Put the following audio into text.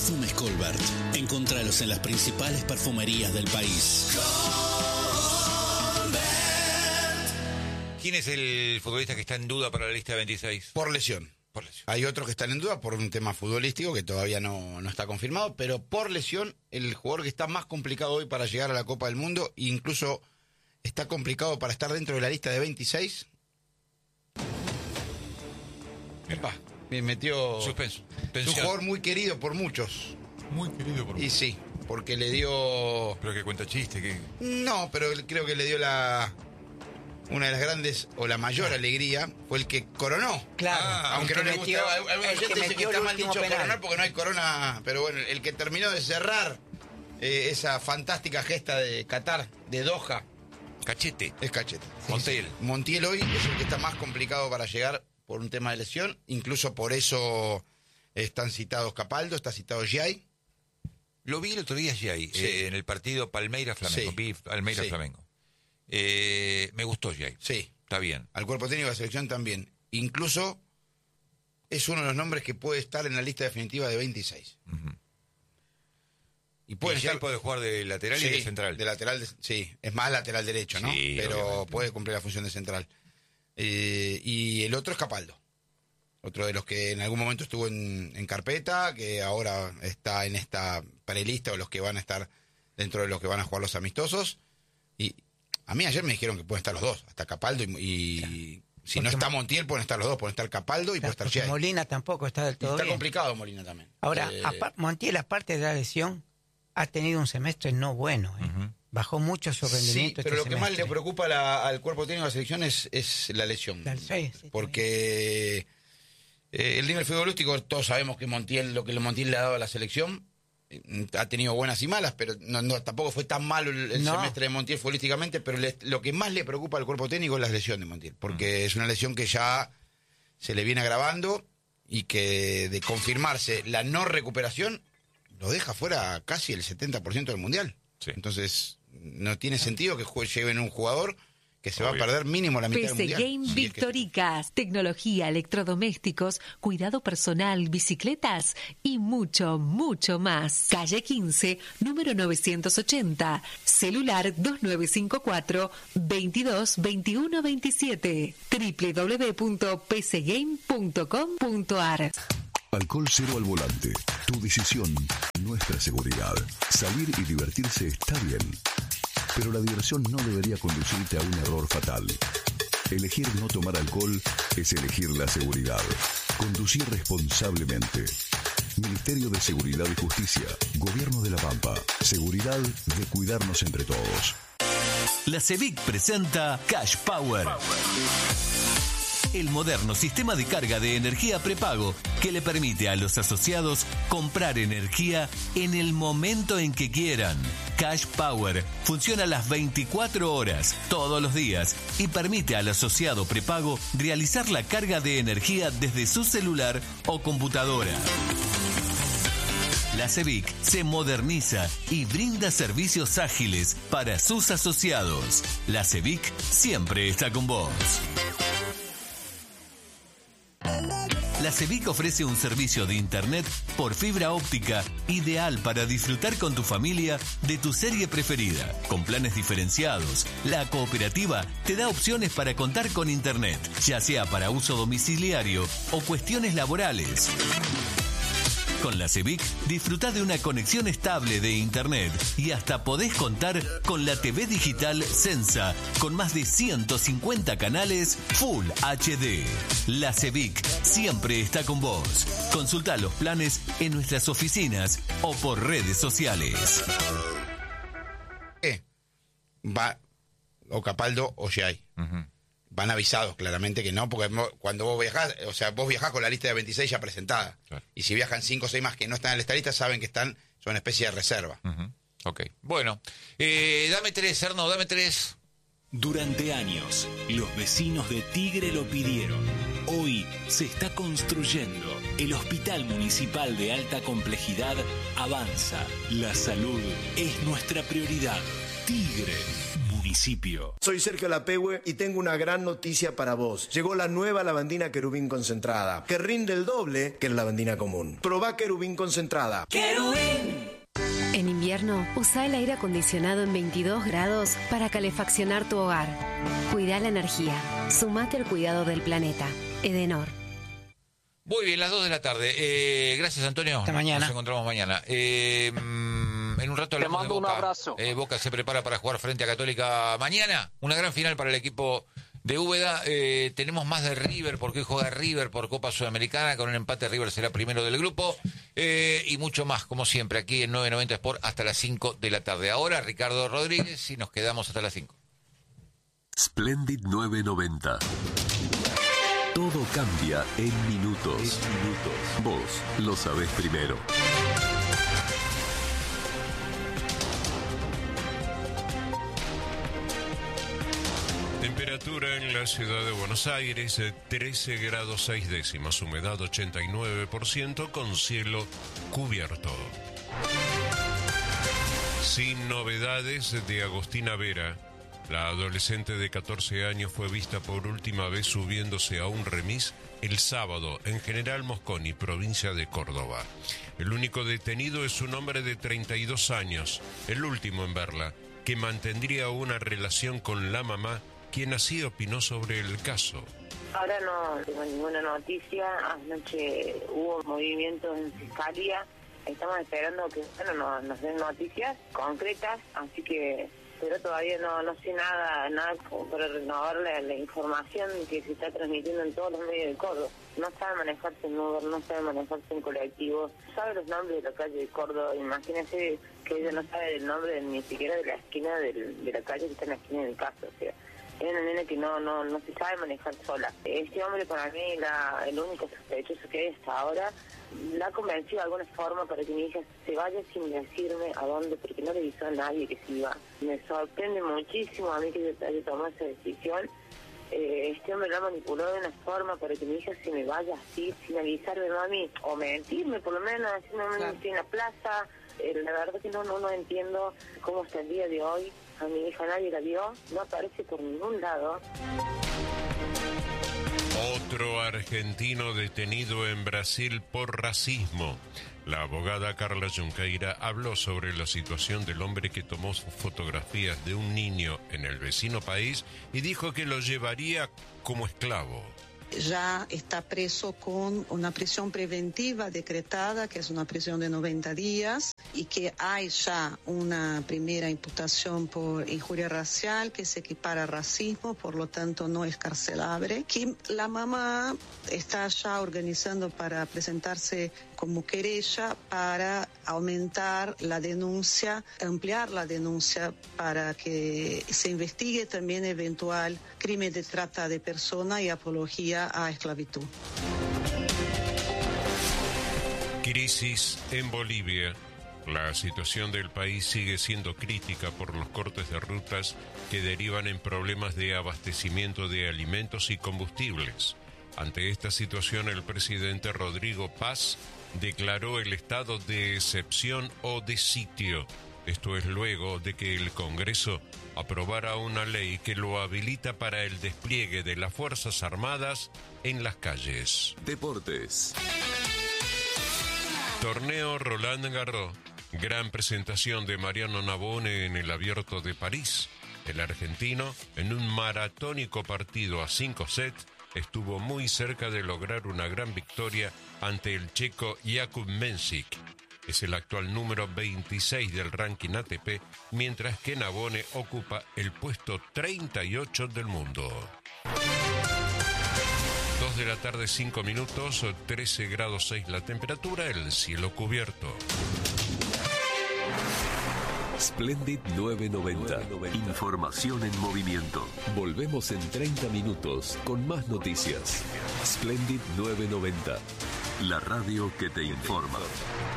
Perfumes Colbert. Encontralos en las principales perfumerías del país. ¿Quién es el futbolista que está en duda para la lista de 26? Por lesión. Hay otros que están en duda por un tema futbolístico que todavía no está confirmado, pero por lesión, el jugador que está más complicado hoy para llegar a la Copa del Mundo, incluso está complicado para estar dentro de la lista de 26. Epa, me metió... Suspenso. Es un jugador muy querido por muchos. Muy querido por muchos. Y sí, porque le dio... Pero que cuenta chiste, que... No, pero creo que le dio una de las grandes o la mayor alegría fue el que coronó. Claro. Aunque no le guste. Algunos gente dice que está mal dicho penal. coronar porque no hay corona. Pero bueno, el que terminó de cerrar esa fantástica gesta de Qatar, de Doha. Cachete. Es Cachete. Montiel. Sí. Montiel hoy es el que está más complicado para llegar por un tema de lesión. Incluso por eso están citados Capaldo, está citado Giai. Lo vi el otro día, Giai, en el partido Palmeiras-Flamengo. Sí. Vi Palmeiras-Flamengo. Me gustó Giai. Sí. Está bien. Al cuerpo técnico de la selección también. Incluso es uno de los nombres que puede estar en la lista definitiva de 26. Uh-huh. Y puede Giai puede jugar de lateral y de central. De lateral, sí. Es más lateral derecho, ¿no? Sí, pero obviamente. puede cumplir la función de central. Y el otro es Capaldo. Otro de los que en algún momento estuvo en carpeta, que ahora está en esta prelista o los que van a estar dentro de los que van a jugar los amistosos. Y a mí ayer me dijeron que pueden estar los dos, hasta Capaldo y si no está Montiel pueden estar los dos, pueden estar Capaldo y puede estar Giai. Molina tampoco está del todo Está bien. complicado Molina también. Ahora, Montiel, aparte de la lesión, ha tenido un semestre no bueno. Uh-huh. Bajó mucho su rendimiento. Sí, pero lo que más semestre. le preocupa al cuerpo técnico de la selección es la lesión. Sí, porque el nivel futbolístico, todos sabemos que lo que Montiel le ha dado a la selección, ha tenido buenas y malas, pero tampoco fue tan malo el semestre de Montiel futbolísticamente, pero lo que más le preocupa al cuerpo técnico es la lesión de Montiel, porque es una lesión que ya se le viene agravando y que de confirmarse la no recuperación lo deja fuera casi el 70% del Mundial. Sí. Entonces no tiene sentido que lleven un jugador que se va a perder mínimo la mitad del PC Mundial. Game Victoricas, tecnología, electrodomésticos, cuidado personal, bicicletas y mucho, mucho más. Calle 15, número 980, celular 2954-222127, www.pcgame.com.ar. Alcohol cero al volante. Tu decisión, nuestra seguridad. Salir y divertirse está bien, pero la diversión no debería conducirte a un error fatal. Elegir no tomar alcohol es elegir la seguridad. Conducir responsablemente. Ministerio de Seguridad y Justicia. Gobierno de La Pampa. Seguridad de cuidarnos entre todos. La CEVIC presenta Cash Power. El moderno sistema de carga de energía prepago que le permite a los asociados comprar energía en el momento en que quieran. Cash Power funciona las 24 horas, todos los días, y permite al asociado prepago realizar la carga de energía desde su celular o computadora. La CEVIC se moderniza y brinda servicios ágiles para sus asociados. La CEVIC siempre está con vos. La CEVIC ofrece un servicio de internet por fibra óptica ideal para disfrutar con tu familia de tu serie preferida. Con planes diferenciados, la cooperativa te da opciones para contar con internet, ya sea para uso domiciliario o cuestiones laborales. Con la CEVIC disfrutá de una conexión estable de internet y hasta podés contar con la TV digital Sensa con más de 150 canales Full HD. La CEVIC siempre está con vos. Consultá los planes en nuestras oficinas o por redes sociales. Va o Capaldo o Giai. Uh-huh. Van avisados claramente que no, porque cuando vos viajás, o sea, vos viajás con la lista de 26 ya presentada. Claro. Y si viajan 5 o 6 más que no están en esta lista, saben que son una especie de reserva. Uh-huh. Ok. Bueno, dame 3, Erno, dame 3. Durante años, los vecinos de Tigre lo pidieron. Hoy se está construyendo. El Hospital Municipal de Alta Complejidad avanza. La salud es nuestra prioridad. Tigre, Municipal. municipio. Soy Sergio Lapehue y tengo una gran noticia para vos. Llegó la nueva lavandina Querubín concentrada, que rinde el doble que la lavandina común. Probá Querubín concentrada. ¡Querubín! En invierno, usa el aire acondicionado en 22 grados para calefaccionar tu hogar. Cuida la energía. Sumate al cuidado del planeta. Edenor. Muy bien, las 2 de la tarde. Gracias, Antonio. Hasta mañana. Nos encontramos mañana. En un rato hablamos de Boca. Un abrazo. Boca se prepara para jugar frente a Católica mañana. Una gran final para el equipo de Úbeda. Tenemos más de River, porque hoy juega River por Copa Sudamericana. Con un empate, River será primero del grupo. Y mucho más, como siempre, aquí en 990 Sport hasta las 5 de la tarde. Ahora, Ricardo Rodríguez, y nos quedamos hasta las 5. Splendid 990. Todo cambia en minutos. Vos lo sabés primero. Temperatura en la ciudad de Buenos Aires, 13 grados 6 décimas, humedad 89%, con cielo cubierto. Sin novedades de Agostina Vera. La adolescente de 14 años fue vista por última vez subiéndose a un remis el sábado en General Mosconi, provincia de Córdoba. El único detenido es un hombre de 32 años, el último en verla, que mantendría una relación con la mamá, quien así opinó sobre el caso. Ahora no tengo ninguna noticia. Anoche hubo movimientos en Fiscalía. Estamos esperando que nos den noticias concretas, así que... pero todavía no sé nada para renovar la información que se está transmitiendo en todos los medios de Córdoba. No sabe manejarse en Uber, no sabe manejarse en colectivos, sabe los nombres de la calle de Córdoba. Imagínese que ella no sabe el nombre ni siquiera de la esquina de la calle que está en la esquina de mi casa. O sea, es una nena que no se sabe manejar sola. Este hombre, para mí, el único sospechoso que hay hasta ahora, la ha convencido de alguna forma para que mi hija se vaya sin decirme a dónde, porque no le avisó a nadie que se iba. Me sorprende muchísimo a mí que yo haya tomado esa decisión. Este hombre la manipuló de una forma para que mi hija se me vaya así, sin avisarme, mami, o mentirme por lo menos, decirme, claro, estoy en la plaza. La verdad que no entiendo cómo hasta el día de hoy a mi hija nadie la vio, no aparece por ningún lado. Otro argentino detenido en Brasil por racismo. La abogada Carla Junqueira habló sobre la situación del hombre que tomó fotografías de un niño en el vecino país y dijo que lo llevaría como esclavo. Ya está preso con una prisión preventiva decretada, que es una prisión de 90 días, y que hay ya una primera imputación por injuria racial que se equipara a racismo, por lo tanto no es carcelable. Que la mamá está ya organizando para presentarse como querella para aumentar la denuncia, ampliar la denuncia para que se investigue también eventual crimen de trata de persona y apología a esclavitud. Crisis en Bolivia. La situación del país sigue siendo crítica por los cortes de rutas que derivan en problemas de abastecimiento de alimentos y combustibles. Ante esta situación, el presidente Rodrigo Paz declaró el estado de excepción o de sitio. Esto es luego de que el Congreso aprobara una ley que lo habilita para el despliegue de las Fuerzas Armadas en las calles. Deportes. Torneo Roland Garros. Gran presentación de Mariano Navone en el Abierto de París. El argentino, en un maratónico partido a 5 sets, estuvo muy cerca de lograr una gran victoria ante el checo Jakub Mensik. Es el actual número 26 del ranking ATP, mientras que Navone ocupa el puesto 38 del mundo. 2 de la tarde, 5 minutos, 13 grados 6 la temperatura, el cielo cubierto. Splendid 990. Información en movimiento. Volvemos en 30 minutos con más noticias. Splendid 990. La radio que te informa.